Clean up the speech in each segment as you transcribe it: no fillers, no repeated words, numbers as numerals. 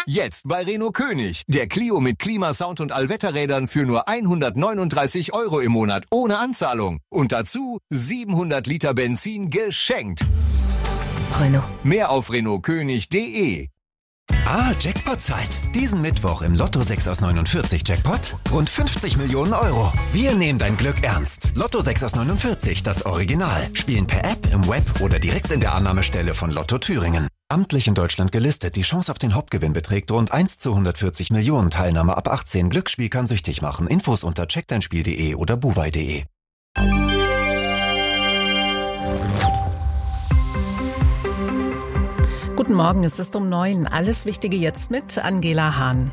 Jetzt bei Renault König. Der Clio mit Klimasound und Allwetterrädern für nur 139 € im Monat ohne Anzahlung. Und dazu 700 Liter Benzin geschenkt. Renault. Mehr auf renaultkönig.de. Jackpot-Zeit. Diesen Mittwoch im Lotto 6 aus 49 Jackpot rund 50 Millionen €. Wir nehmen dein Glück ernst. Lotto 6 aus 49, das Original. Spielen per App, im Web oder direkt in der Annahmestelle von Lotto Thüringen. Amtlich in Deutschland gelistet. Die Chance auf den Hauptgewinn beträgt rund 1 zu 140 Millionen. Teilnahme ab 18. Glücksspiel kann süchtig machen. Infos unter checkdeinspiel.de oder buwei.de. Guten Morgen, es ist um 9. Alles Wichtige jetzt mit Angela Hahn.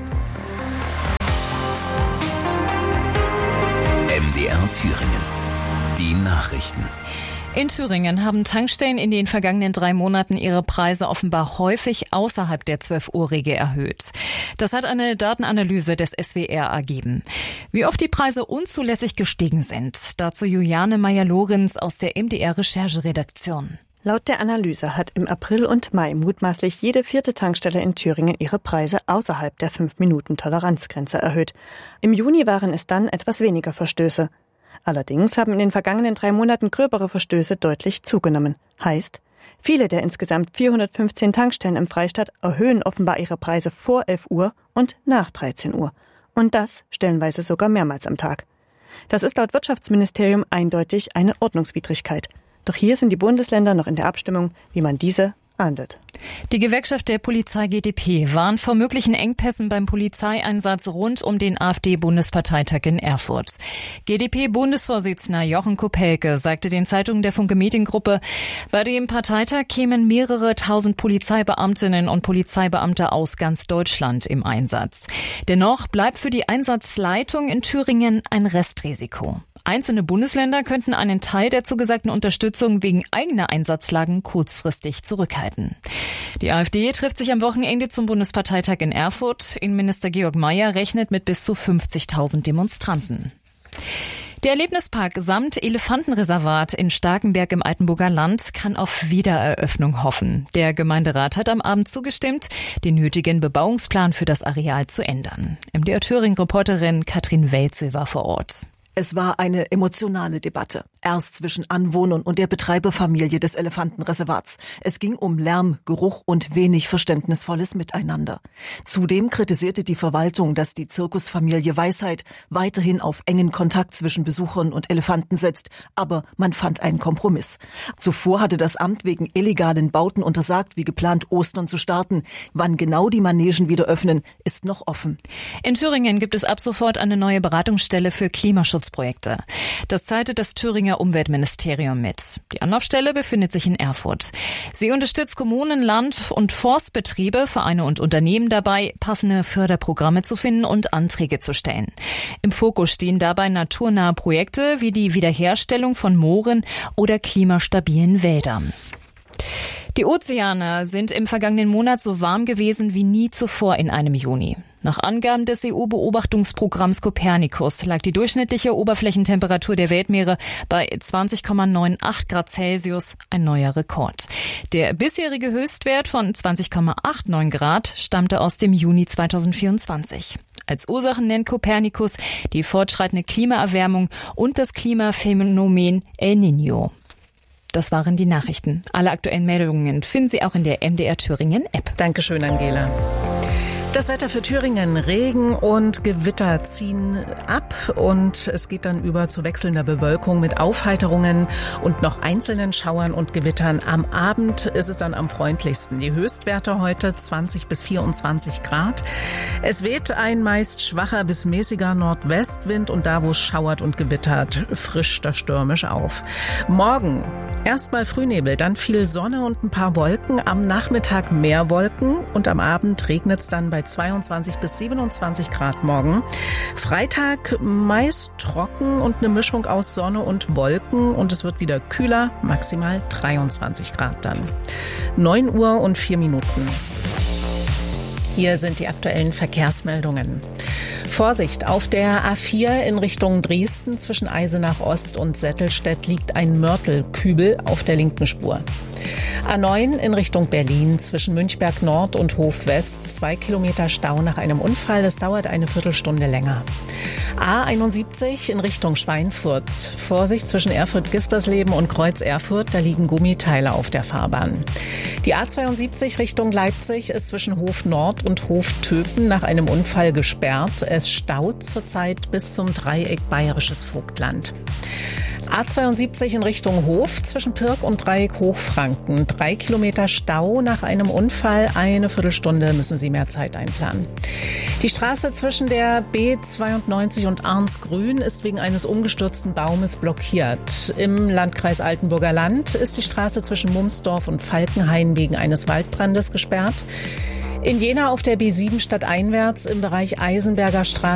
MDR Thüringen. Die Nachrichten. In Thüringen haben Tankstellen in den vergangenen 3 Monaten ihre Preise offenbar häufig außerhalb der 12-Uhr-Regel erhöht. Das hat eine Datenanalyse des SWR ergeben. Wie oft die Preise unzulässig gestiegen sind, dazu Juliane Meyer-Lorenz aus der MDR-Rechercheredaktion. Laut der Analyse hat im April und Mai mutmaßlich jede 4. Tankstelle in Thüringen ihre Preise außerhalb der 5-Minuten-Toleranzgrenze erhöht. Im Juni waren es dann etwas weniger Verstöße. Allerdings haben in den vergangenen 3 Monaten gröbere Verstöße deutlich zugenommen. Heißt, viele der insgesamt 415 Tankstellen im Freistaat erhöhen offenbar ihre Preise vor 11 Uhr und nach 13 Uhr. Und das stellenweise sogar mehrmals am Tag. Das ist laut Wirtschaftsministerium eindeutig eine Ordnungswidrigkeit. Doch hier sind die Bundesländer noch in der Abstimmung, wie man diese ahndet. Die Gewerkschaft der Polizei GdP warnt vor möglichen Engpässen beim Polizeieinsatz rund um den AfD-Bundesparteitag in Erfurt. GdP-Bundesvorsitzender Jochen Kopelke sagte den Zeitungen der Funke Mediengruppe, bei dem Parteitag kämen mehrere tausend Polizeibeamtinnen und Polizeibeamte aus ganz Deutschland im Einsatz. Dennoch bleibt für die Einsatzleitung in Thüringen ein Restrisiko. Einzelne Bundesländer könnten einen Teil der zugesagten Unterstützung wegen eigener Einsatzlagen kurzfristig zurückhalten. Die AfD trifft sich am Wochenende zum Bundesparteitag in Erfurt. Innenminister Georg Mayer rechnet mit bis zu 50.000 Demonstranten. Der Erlebnispark samt Elefantenreservat in Starkenberg im Altenburger Land kann auf Wiedereröffnung hoffen. Der Gemeinderat hat am Abend zugestimmt, den nötigen Bebauungsplan für das Areal zu ändern. MDR Thüringen-Reporterin Katrin Welzel war vor Ort. Es war eine emotionale Debatte. Erst zwischen Anwohnern und der Betreiberfamilie des Elefantenreservats. Es ging um Lärm, Geruch und wenig verständnisvolles Miteinander. Zudem kritisierte die Verwaltung, dass die Zirkusfamilie Weisheit weiterhin auf engen Kontakt zwischen Besuchern und Elefanten setzt. Aber man fand einen Kompromiss. Zuvor hatte das Amt wegen illegalen Bauten untersagt, wie geplant Ostern zu starten. Wann genau die Manegen wieder öffnen, ist noch offen. In Thüringen gibt es ab sofort eine neue Beratungsstelle für Klimaschutzprojekte. Das teilte das Thüringer Umweltministerium mit. Die Anlaufstelle befindet sich in Erfurt. Sie unterstützt Kommunen, Land- und Forstbetriebe, Vereine und Unternehmen dabei, passende Förderprogramme zu finden und Anträge zu stellen. Im Fokus stehen dabei naturnahe Projekte wie die Wiederherstellung von Mooren oder klimastabilen Wäldern. Die Ozeane sind im vergangenen Monat so warm gewesen wie nie zuvor in einem Juni. Nach Angaben des EU-Beobachtungsprogramms Copernicus lag die durchschnittliche Oberflächentemperatur der Weltmeere bei 20,98 Grad Celsius, ein neuer Rekord. Der bisherige Höchstwert von 20,89 Grad stammte aus dem Juni 2024. Als Ursachen nennt Copernicus die fortschreitende Klimaerwärmung und das Klimaphänomen El Niño. Das waren die Nachrichten. Alle aktuellen Meldungen finden Sie auch in der MDR Thüringen App. Dankeschön, Angela. Das Wetter für Thüringen: Regen und Gewitter ziehen ab und es geht dann über zu wechselnder Bewölkung mit Aufheiterungen und noch einzelnen Schauern und Gewittern. Am Abend ist es dann am freundlichsten. Die Höchstwerte heute 20 bis 24 Grad. Es weht ein meist schwacher bis mäßiger Nordwestwind und da, wo es schauert und gewittert, frischt das stürmisch auf. Morgen erstmal Frühnebel, dann viel Sonne und ein paar Wolken. Am Nachmittag mehr Wolken und am Abend regnet es dann bei 22 bis 27 Grad morgen. Freitag meist trocken und eine Mischung aus Sonne und Wolken und es wird wieder kühler, maximal 23 Grad dann. 9 Uhr und 4 Minuten. Hier sind die aktuellen Verkehrsmeldungen. Vorsicht, auf der A4 in Richtung Dresden zwischen Eisenach Ost und Settelstedt liegt ein Mörtelkübel auf der linken Spur. A9 in Richtung Berlin zwischen Münchberg Nord und Hof West 2 Kilometer Stau nach einem Unfall. Es dauert eine Viertelstunde länger. A71 in Richtung Schweinfurt. Vorsicht zwischen Erfurt-Gispersleben und Kreuz Erfurt. Da liegen Gummiteile auf der Fahrbahn. Die A72 Richtung Leipzig ist zwischen Hof Nord und Hof Töpen nach einem Unfall gesperrt. Es staut zurzeit bis zum Dreieck Bayerisches Vogtland. A72 in Richtung Hof zwischen Pirk und Dreieck Hochfranken. 3 Kilometer Stau nach einem Unfall. Eine Viertelstunde müssen Sie mehr Zeit einplanen. Die Straße zwischen der B92 und Arnsgrün ist wegen eines umgestürzten Baumes blockiert. Im Landkreis Altenburger Land ist die Straße zwischen Mumsdorf und Falkenhain wegen eines Waldbrandes gesperrt. In Jena auf der B7 stadteinwärts im Bereich Eisenberger Straße